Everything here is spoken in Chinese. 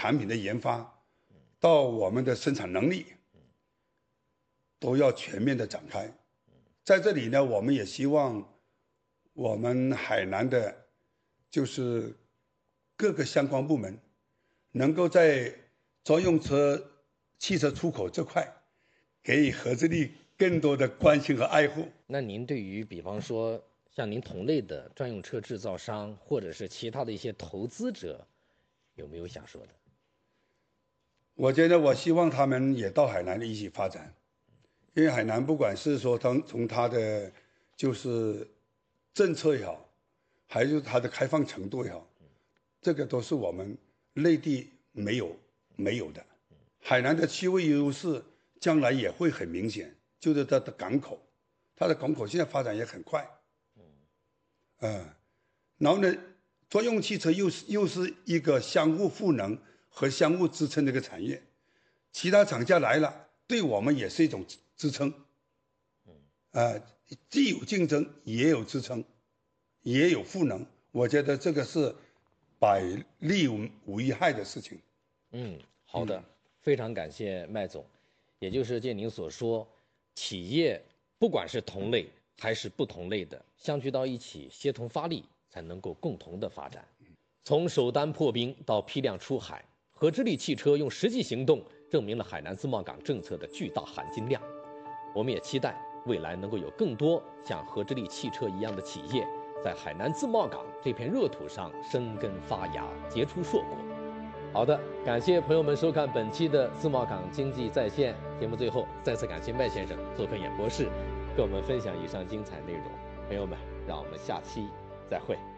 产品的研发，到我们的生产能力，都要全面的展开。在这里呢，我们也希望我们海南的，就是各个相关部门，能够在专用汽车出口这块，给予合资力更多的关心和爱护。 那您对于比方说像您同类的专用车制造商，或者是其他的一些投资者，有没有想说的？ 我觉得我希望他们也到海南一起发展，因为海南不管是说从它的就是政策也好，还是它的开放程度也好，这个都是我们内地没有的。海南的气味优势将来也会很明显，就是它的港口，它的港口现在发展也很快。然后呢，专用汽车又是一个相互赋能和相互支撑的一个产业，其他厂家来了，对我们也是一种支撑。既有竞争，也有支撑，也有赋能。我觉得这个是百利无一害的事情。 好的，非常感谢麦总。也就是借您所说，企业不管是同类还是不同类的，相聚到一起，协同发力，才能够共同的发展。从首单破冰到批量出海，合之力汽车用实际行动证明了海南自贸港政策的巨大含金量。我们也期待未来能够有更多像合之力汽车一样的企业，在海南自贸港这片热土上生根发芽，结出硕果。好的，感谢朋友们收看本期的自贸港经济在线节目。最后再次感谢麦先生做客演播室，跟我们分享以上精彩内容。朋友们，让我们下期再会。